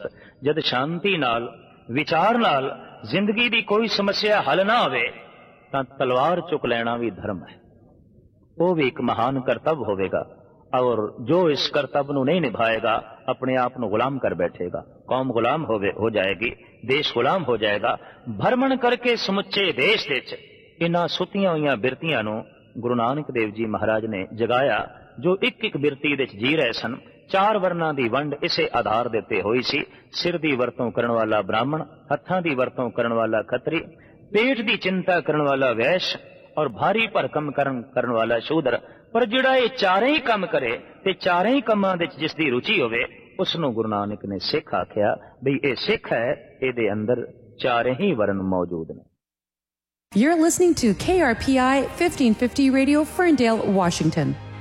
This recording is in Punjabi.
ਸਖਤ। ਜਦ ਸ਼ਾਂਤੀ ਨਾਲ ਵਿਚਾਰ ਨਾਲ ਜ਼ਿੰਦਗੀ ਦੀ ਕੋਈ ਸਮੱਸਿਆ ਹੱਲ ਨਾ ਹੋਵੇ ਤਾਂ ਤਲਵਾਰ ਚੁੱਕ ਲੈਣਾ ਵੀ ਧਰਮ ਹੈ। ਉਹ ਵੀ ਇੱਕ ਮਹਾਨ ਕਰਤੱਵ ਹੋਵੇਗਾ ਔਰ ਜੋ ਇਸ ਕਰਤੱਵ ਨੂੰ ਨਹੀਂ ਨਿਭਾਏਗਾ ਆਪਣੇ ਆਪ ਨੂੰ ਗੁਲਾਮ ਕਰ ਬੈਠੇਗਾ। ਕੌਮ ਗੁਲਾਮ ਹੋ ਜਾਏਗੀ, ਦੇਸ਼ ਗੁਲਾਮ ਹੋ ਜਾਏਗਾ। ਭਰਮਣ ਕਰਕੇ ਸਮੁੱਚੇ ਦੇਸ਼ ਦੇ ਵਿੱਚ ਇਹਨਾਂ ਸੁੱਤੀਆਂ ਹੋਈਆਂ ਬਿਰਤੀਆਂ ਨੂੰ ਗੁਰੂ ਨਾਨਕ ਦੇਵ ਜੀ ਮਹਾਰਾਜ ਨੇ ਜਗਾਇਆ, ਜੋ ਇੱਕ ਇੱਕ ਬਿਰਤੀ ਦੇ ਵਿੱਚ ਜੀ ਰਹੇ ਸਨ। 4 ਵਰਨਾਂ ਦੀ ਵੰਡ ਇਸੇ ਆਧਾਰ ਦੇ ਉੱਤੇ ਹੋਈ ਸੀ। ਸਿਰ ਦੀ ਵਰਤੋਂ ਕਰਨ ਵਾਲਾ ਬ੍ਰਾਹਮਣ, ਹੱਥਾਂ ਦੀ ਵਰਤੋਂ ਕਰਨ ਵਾਲਾ ਖੱਤਰੀ, ਪੇਟ ਦੀ ਚਿੰਤਾ ਕਰਨ ਵਾਲਾ ਵੈਸ਼ ਔਰ ਭਾਰੀ ਭਰਕਮ ਕਰਨ ਵਾਲਾ ਸ਼ੂਦਰ। ਪਰ ਜਿਹੜਾ ਇਹ ਚਾਰੇ ਹੀ ਕੰਮ ਕਰੇ ਤੇ ਚਾਰੇ ਹੀ ਕੰਮਾਂ ਦੇ ਜਿਸ ਦੀ ਰੁਚੀ ਹੋਵੇ ਉਸ ਨੂੰ ਗੁਰੂ ਨਾਨਕ ਨੇ ਸਿੱਖ ਆਖਿਆ। ਬਈ ਇਹ ਸਿੱਖ ਹੈ, ਇਹਦੇ ਅੰਦਰ ਚਾਰੇ ਹੀ ਵਰਨ ਮੌਜੂਦ ਨੇ। You're listening to KRPI 1550 Radio, Ferndale, Washington.